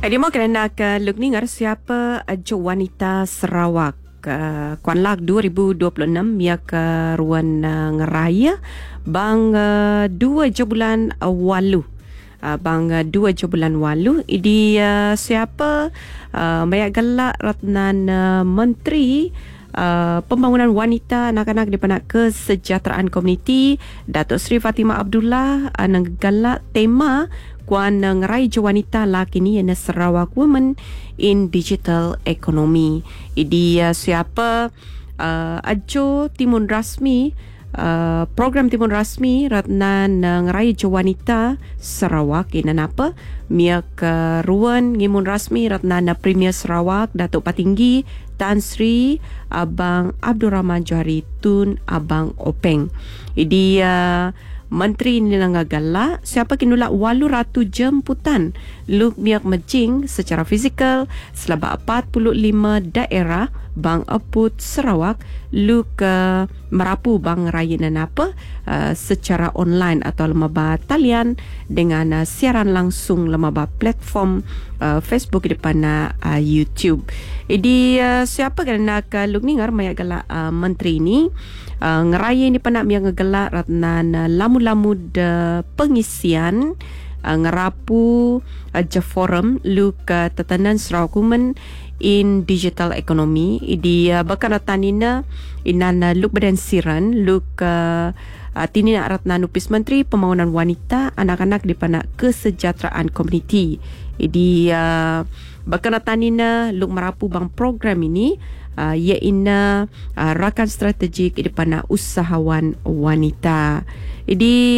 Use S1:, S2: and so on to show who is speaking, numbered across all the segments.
S1: Di mo kerana ke lugningar siapa jo wanita Sarawak Kuan Lag 2026 mia ke ruan ngeraya bang 2 je bulan walu bang 2 je bulan walu idi siapa banyak galak Ratnan Menteri Pembangunan Wanita Anak-anak di Panak Kesejahteraan Komuniti Datuk Seri Fatimah Abdullah nang galak tema kuan ngerai je wanita laki ni yang Sarawak Women in Digital Economy. Idi siapa ajo timun rasmi program timun rasmi Ratnan ngerai je wanita Sarawak ini apa? Mia ke ruan ngimun rasmi Ratnan Premier Sarawak Datuk Patinggi Tan Sri Abang Abdul Rahman Johari Tun Abang Openg. Idi Menteri ni gala siapa kinulak 800 jemputan luk miak mejing secara fizikal selaba 45 daerah bang Aput Sarawak luk merapu bang raya apa secara online atau lemaba talian dengan siaran langsung lemaba platform Facebook di depan YouTube. Jadi siapa kena luk ni ngar mayak gala menteri ni ngeraya ni panak miak ngegelak Ratnan lamu-lamu pengisian ngerapu je forum luk tatanan Sarawak Women in Digital Economy di bakaratan ina inan luk badan siran luk tinina Ratnan Nupis Menteri Pembangunan Wanita Anak-anak di Panak Kesejahteraan Komuniti di bakaratan ina luk merapu bang program ini iaitu rakan strategik di depan usahawan wanita. Jadi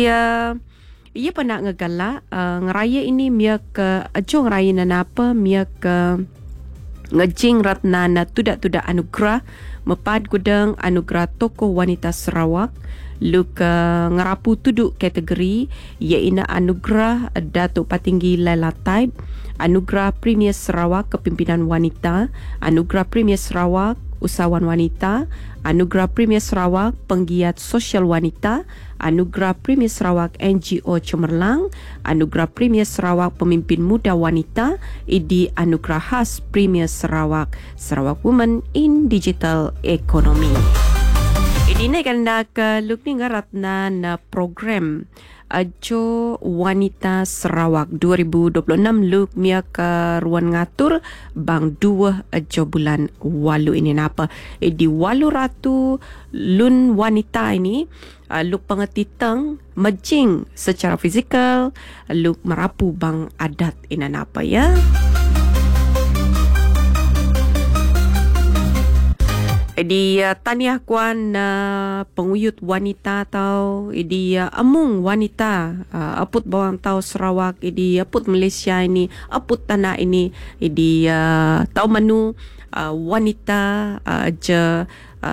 S1: ia pernah ngegala ngeraya ini mia ke ajo ngeraya apa mia ke ngejing Ratnan tudak-tudak anugerah mepad gudang anugerah tokoh wanita Sarawak luk ngerapu tuduk kategori iaitu anugerah Datuk Patinggi Laila Taib, anugerah Premier Sarawak Kepimpinan Wanita, anugerah Premier Sarawak Usahawan Wanita, anugerah Premier Sarawak Penggiat Sosial Wanita, anugerah Premier Sarawak NGO Cemerlang, anugerah Premier Sarawak Pemimpin Muda Wanita, idi anugerah khas Premier Sarawak Women in Digital Economy. Ini kena ke luk ni Ratnan program Ajo Wanita Sarawak 2026 luk mia ke ruan ngatur bang 2 ajo bulan walu ini apa di walu ratu lun wanita ini luk pengetitang mejing secara fizikal luk merapu bang adat ini apa ya. Di taniah kuan penguyut wanita atau di amung wanita aput bawang tau Sarawak di aput Malaysia ini aput tanah ini di tau manu wanita aja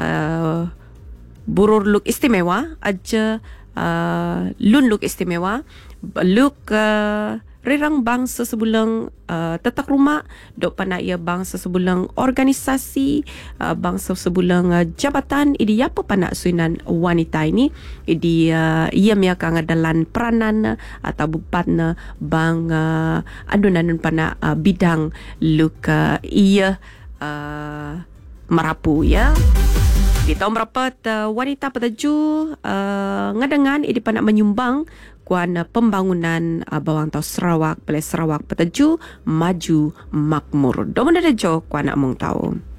S1: burur luk istimewa aja lun luk istimewa luk rirang bangsa sebulang tetak rumah dok pana ia bangsa sebulang organisasi bangsa sebulang jabatan idi apa pana suinan wanita ini idi ia mia kang dalan peranan atau bupatna bang adunan pana bidang luk ia merapu ya. Di tahun berapa wanita petaju ngadangan idi panak menyumbang kuan pembangunan bawang tau Sarawak, Pelai Sarawak petaju maju makmur. Domon ada jo kuan nak mong tahu.